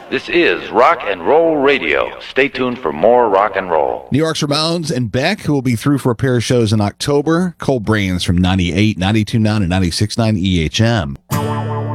This is Rock and Roll Radio. Stay tuned for more rock and roll. New York's Ramones and Beck, who will be through for a pair of shows in October. Cold Brains from 98, 92.9, and 96.9 EHM.